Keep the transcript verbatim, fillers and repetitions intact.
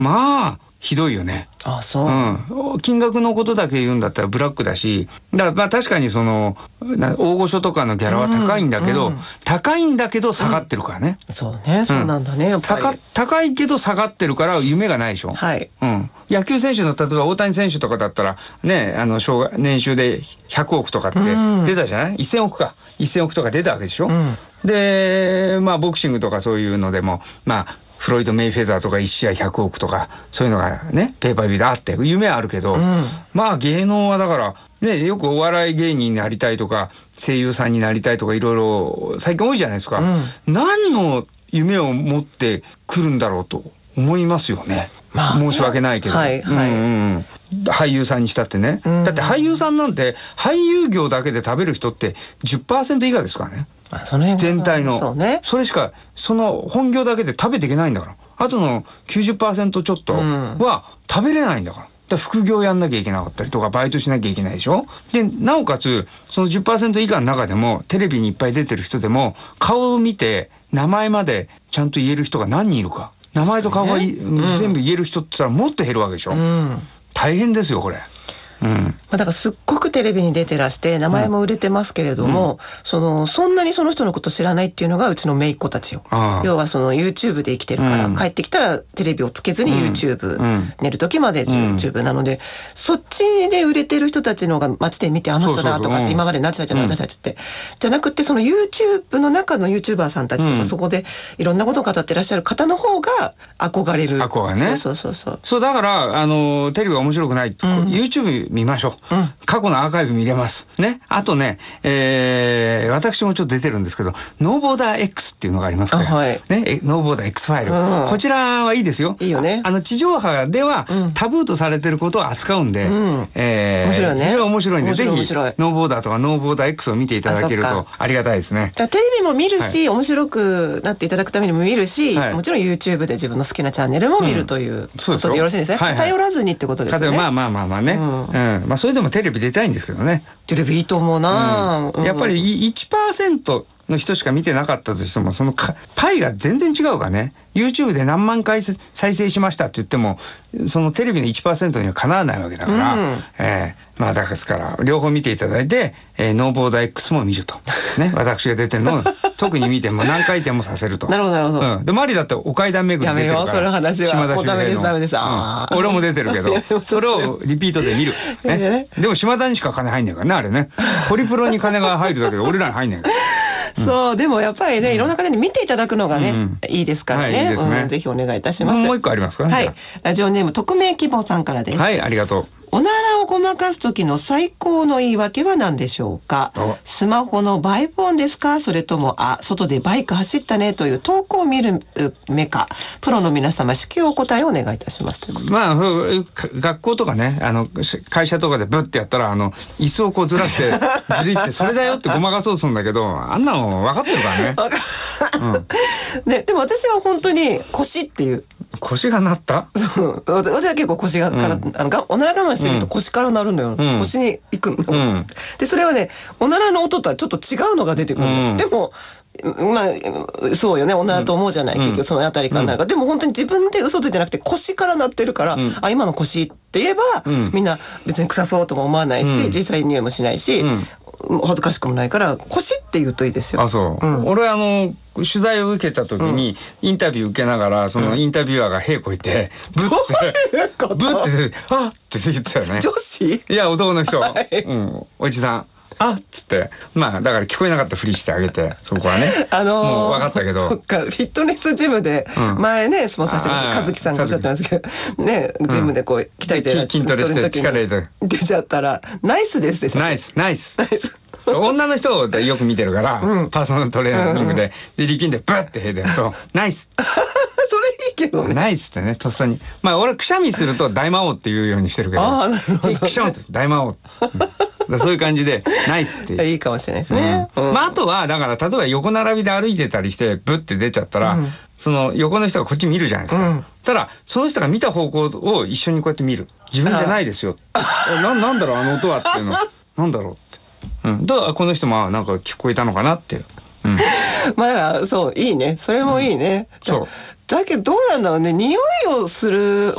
まあひどいよね。 あ、そう、 うん、金額のことだけ言うんだったらブラックだし、だからまあ確かにそのな大御所とかのギャラは高いんだけど、うんうん、高いんだけど下がってるからね、 うん、そうね、そうなんだね、やっぱり高, 高いけど下がってるから夢がないでしょ。 はい、 うん、野球選手の例えば大谷選手とかだったらね、あの年収でひゃくおくとかって出たじゃない、うん、せんおくかせんおくとか出たわけでしょ、うん、でまあボクシングとかそういうのでもまあフロイド・メイフェザーとかいち試合ひゃくおくとかそういうのがねペーパービューであって夢あるけど、うん、まあ芸能はだからね、よくお笑い芸人になりたいとか声優さんになりたいとかいろいろ最近多いじゃないですか、うん、何の夢を持ってくるんだろうと思いますよね、まあ、申し訳ないけど、はいはい、うんうん、俳優さんにしたってね、うん、だって俳優さんなんて俳優業だけで食べる人って じゅっパーセント 以下ですからね、 その全体のそ, う、ね、 それしかその本業だけで食べていけないんだから、あとの きゅうじゅっパーセント ちょっとは食べれないんだから、だから副業やんなきゃいけなかったりとかバイトしなきゃいけないでしょ。でなおかつその じゅっパーセント 以下の中でもテレビにいっぱい出てる人でも顔を見て名前までちゃんと言える人が何人いるか、名前と顔が、ね、うん、全部言える人って言ったらもっと減るわけでしょ、うん、大変ですよこれ。うん、まあ、だからすっごくテレビに出てらして名前も売れてますけれども、うん、そのそんなにその人のこと知らないっていうのがうちの姪っ子たちよ。要はその YouTube で生きてるから、うん、帰ってきたらテレビをつけずに YouTube、うん、寝る時まで YouTube なので、うん、そっちで売れてる人たちのが街で見てあの人だとかって今までなってたじゃない、私たちって、じゃなくてその YouTube の中の YouTuber さんたちとか、うん、そこでいろんなことを語ってらっしゃる方の方が憧れる。 憧れね。 そうそうそうそう。 そうだからあのテレビが面白くない、うん、YouTube見ましょう、うん、過去のアーカイブ見れますね。あとね、えー、私もちょっと出てるんですけどノーボーダー X っていうのがありますから、はい、ね、ノーボーダー X ファイル、うん、こちらはいいですよ。 いいよね。 あの地上波ではタブーとされてることを扱うんで、うん、えー、面白いね。非常に面白いんでぜひノーボーダーとかノーボーダー X を見ていただけるとありがたいですね。 テレビも見るし、はい、面白くなっていただくためにも見るし、はい、もちろん YouTube で自分の好きなチャンネルも見るということでよろしいですね、うん、はいはい、偏らずにってことですよね。 まあまあまあまあね、うんうん、まあそれでもテレビ出たいんですけどね。 テレビいいと思うな、 うん、やっぱり いちパーセント の人しか見てなかったとしてもそのパイが全然違うからね。 YouTube で何万回再生しましたって言ってもそのテレビの いちパーセント にはかなわないわけだから、うん、えー、まあだから両方見ていただいて、えー、ノーボーダー X も見るとね私が出てるのを特に見ても何回転もさせると。 なるほどなるほど、 うん、でマリだってお階段巡り出てるから。やめようその話は。もうダメですダメです。あ、うん、俺も出てるけどそれをリピートで見る、ね、でも島田にしか金入んねえからねあれね。ホリプロに金が入るだけで俺らに入んねえからうん、そうでもやっぱりね、いろんな方に見ていただくのがね、うん、いいですからね、はい、いいですね、うん、ぜひお願いいたします。 もう一個ありますかね。 はい、ラジオネーム匿名希望さんからです。 はい、ありがとう。 おならをごまかす時の最高の言い訳は何でしょうか。スマホのバイブ音ですか、それともあ外でバイク走ったねという投稿を見る目か。プロの皆様至急お答えをお願いいたしますということ。 まあ学校とかね、あの会社とかでブッてやったらあの椅子をこうずらしてずりってそれだよってごまかそうするんだけどあんなの分かってるからね、 うん、ね。でも私は本当に腰っていう腰が鳴った。 そう私は結構腰がから、うん、あのがおなら我慢してると腰から鳴るのよ、うん、腰に行くの、うん、でそれはねおならの音とはちょっと違うのが出てくるの、うん、でもまあそうよねおならと思うじゃない、うん、結局そのあたりからなるか、うん、でも本当に自分で嘘ついてなくて腰から鳴ってるから、うん、あ今の腰って言えば、うん、みんな別に臭そうとも思わないし、うん、実際に匂いもしないし、うん恥ずかしくもないから腰って言うといいですよ。 あそう、うん、俺あの取材を受けた時に、うん、インタビュー受けながらそのインタビュアーが屁こいてブッてブッてあって言ってたよね。 女子？ いや男の人、はい、うん、おじさんあっつってまあだから聞こえなかったふりしてあげてそこはね、あのー、もう分かったけどそっかフィットネスジムで前ねスポンサーしてる和樹さんがおっしゃってますけどねジムでこう鍛えてる筋トレして力入れて出ちゃったらナイスですですナイスナイスナイス女の人をよく見てるから、うん、パーソナルトレーニングで、うん、で力んでブッてへでるとナイスそれいいけどねナイスってねとっさにまあ俺くしゃみすると大魔王っていうようにしてるけどあなるほど、ね、 くしゃみって大魔王、うん、そういう感じでナイスっていいかもしれないですね、 うんうん、まああとはだから例えば横並びで歩いてたりしてブッて出ちゃったら、うん、その横の人がこっち見るじゃないですか、うん、ただその人が見た方向を一緒にこうやって見る自分じゃないですよな, なんだろうあの音はっていうのなんだろううん、どうこの人もなんか聞こえたのかなっていう、うん、 まあそういいねそれもいいね、うん、そうだけどどうなんだろうね、匂いをする